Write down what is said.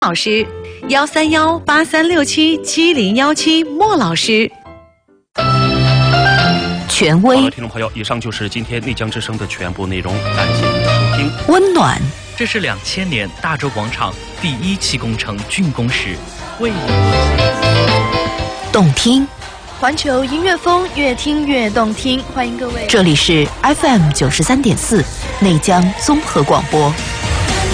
老师，13183677017莫老师。权威。 好的，听众朋友，以上就是今天内江之声的全部内容，感谢您的收听。 温暖。 这是2000年大洲广场第1期工程竣工时，为你动听。 环球音乐风，越听越动听，欢迎各位。 这里是 FM 93.4内江综合广播。